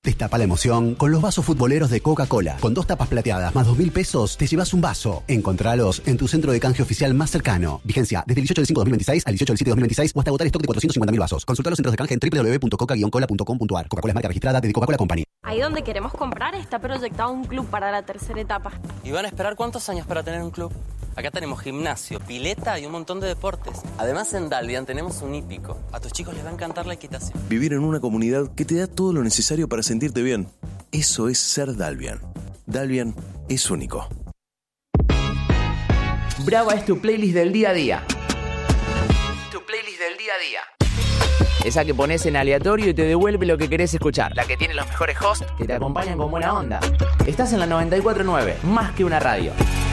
Destapa la emoción con los vasos futboleros de Coca-Cola. Con 2 tapas plateadas más 2.000 pesos, te llevas un vaso. Encontralos en tu centro de canje oficial más cercano. Vigencia desde el 18 del 5 de 2026 al 18 del 7 de 2026 o hasta agotar stock de 450.000 vasos. Consulta los centros de canje en www.coca-cola.com.ar. Coca-Cola es marca registrada de Coca-Cola Company. Ahí donde queremos comprar está proyectado un club para la tercera etapa. ¿Y van a esperar cuántos años para tener un club? Acá tenemos gimnasio, pileta y un montón de deportes. Además, en Dalvian tenemos un hípico. A tus chicos les va a encantar la equitación. Vivir en una comunidad que te da todo lo necesario para sentirte bien. Eso es ser Dalvian. Dalvian es único. Brava es tu playlist del día a día. Tu playlist del día a día. Esa que pones en aleatorio y te devuelve lo que querés escuchar. La que tiene los mejores hosts que te acompañan con buena onda. Estás en la 94.9, más que una radio.